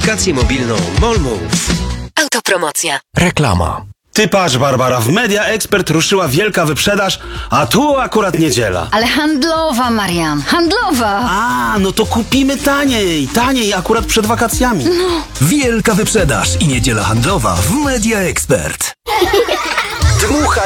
aplikację mobilną MOLMOVE. Autopromocja. Reklama. Ty patrz, Barbara, w Media Expert ruszyła wielka wyprzedaż, a tu akurat niedziela. Ale handlowa, Marian, handlowa! A, no to kupimy taniej, akurat przed wakacjami. Wielka wyprzedaż i niedziela handlowa w Media Expert. Dmucha